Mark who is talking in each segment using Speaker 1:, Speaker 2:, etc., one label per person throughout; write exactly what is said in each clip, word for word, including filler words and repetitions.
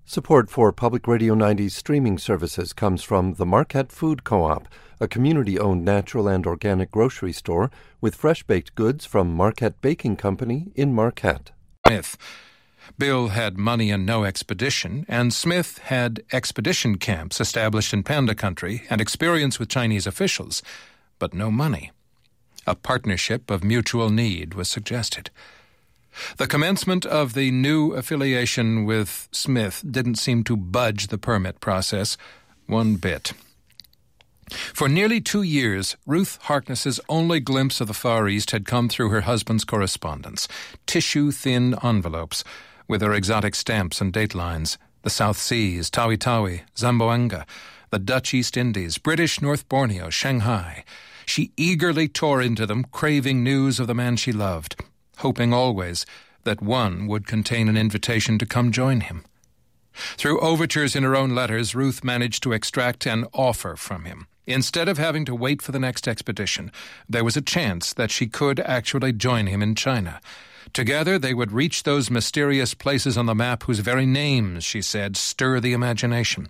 Speaker 1: Support for Public Radio ninety's streaming services comes from the Marquette Food Co-op, a community-owned natural and organic grocery store with fresh-baked goods from Marquette Baking Company in Marquette.
Speaker 2: Smith. Bill had money and no expedition, and Smith had expedition camps established in Panda Country and experience with Chinese officials, but no money. A partnership of mutual need was suggested. The commencement of the new affiliation with Smith didn't seem to budge the permit process one bit. For nearly two years, Ruth Harkness's only glimpse of the Far East had come through her husband's correspondence, tissue-thin envelopes with her exotic stamps and datelines, the South Seas, Tawi-Tawi, Zamboanga, the Dutch East Indies, British North Borneo, Shanghai. She eagerly tore into them, craving news of the man she loved, hoping always that one would contain an invitation to come join him. Through overtures in her own letters, Ruth managed to extract an offer from him. Instead of having to wait for the next expedition, there was a chance that she could actually join him in China. Together they would reach those mysterious places on the map whose very names, she said, stir the imagination.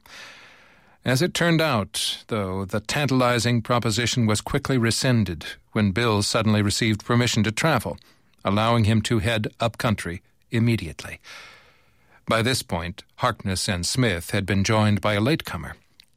Speaker 2: As it turned out, though, the tantalizing proposition was quickly rescinded when Bill suddenly received permission to travel, allowing him to head up country immediately. By this point, Harkness and Smith had been joined by a latecomer.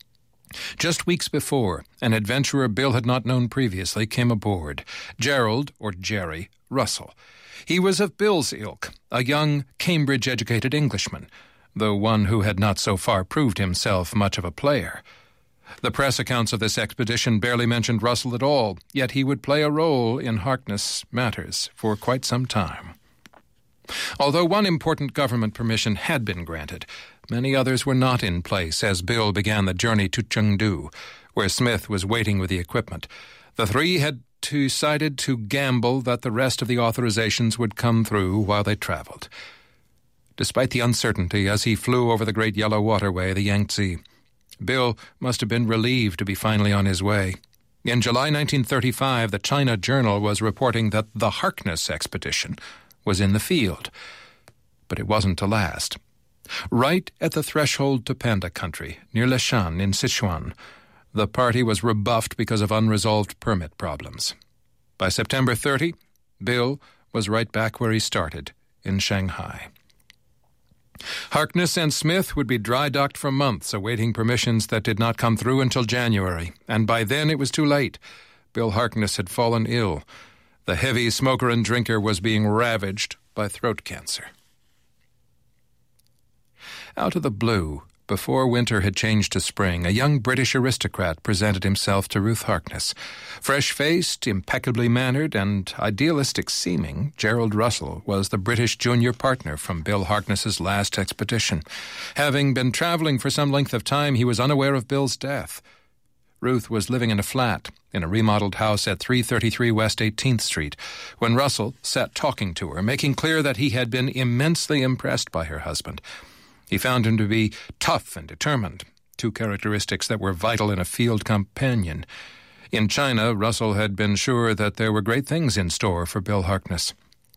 Speaker 2: Just weeks before, an adventurer Bill had not known previously came aboard, Gerald, or Jerry, Russell. He was of Bill's ilk, a young, Cambridge-educated Englishman, though one who had not so far proved himself much of a player. The press accounts of this expedition barely mentioned Russell at all, yet he would play a role in Harkness matters for quite some time. Although one important government permission had been granted, many others were not in place as Bill began the journey to Chengdu, where Smith was waiting with the equipment. The three had decided to gamble that the rest of the authorizations would come through while they traveled. Despite the uncertainty as he flew over the great yellow waterway, the Yangtze, Bill must have been relieved to be finally on his way. In July nineteen thirty-five, the China Journal was reporting that the Harkness expedition was in the field. But it wasn't to last. Right at the threshold to Panda Country, near Leshan in Sichuan, the party was rebuffed because of unresolved permit problems. By September thirtieth, Bill was right back where he started, in Shanghai. Harkness and Smith would be dry-docked for months, awaiting permissions that did not come through until January, and by then it was too late. Bill Harkness had fallen ill. The heavy smoker and drinker was being ravaged by throat cancer. Out of the blue, before winter had changed to spring, a young British aristocrat presented himself to Ruth Harkness. Fresh-faced, impeccably mannered, and idealistic-seeming, Gerald Russell was the British junior partner from Bill Harkness's last expedition. Having been traveling for some length of time, he was unaware of Bill's death. Ruth was living in a flat in a remodeled house at three thirty-three West eighteenth Street when Russell sat talking to her, making clear that he had been immensely impressed by her husband. He found him to be tough and determined, two characteristics that were vital in a field companion. In China, Russell had been sure that there were great things in store for Bill Harkness.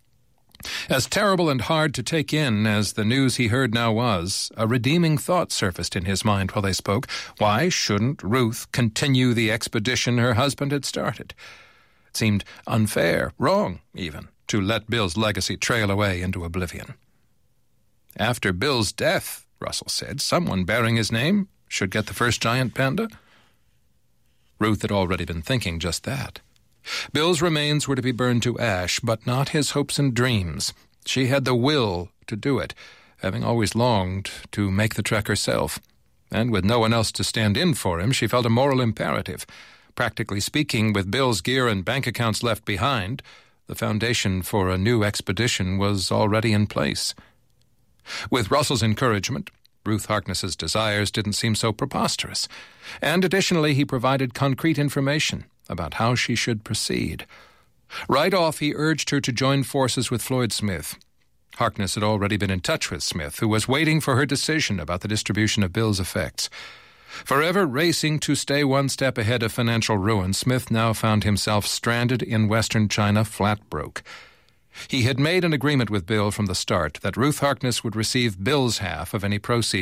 Speaker 2: As terrible and hard to take in as the news he heard now was, a redeeming thought surfaced in his mind while they spoke. Why shouldn't Ruth continue the expedition her husband had started? It seemed unfair, wrong even, to let Bill's legacy trail away into oblivion. After Bill's death, Russell said, someone bearing his name should get the first giant panda. Ruth had already been thinking just that. Bill's remains were to be burned to ash, but not his hopes and dreams. She had the will to do it, having always longed to make the trek herself. And with no one else to stand in for him, she felt a moral imperative. Practically speaking, with Bill's gear and bank accounts left behind, the foundation for a new expedition was already in place. With Russell's encouragement, Ruth Harkness's desires didn't seem so preposterous, and additionally he provided concrete information about how she should proceed. Right off, he urged her to join forces with Floyd Smith. Harkness had already been in touch with Smith, who was waiting for her decision about the distribution of Bill's effects. Forever racing to stay one step ahead of financial ruin, Smith now found himself stranded in western China, flat broke. He had made an agreement with Bill from the start that Ruth Harkness would receive Bill's half of any proceeds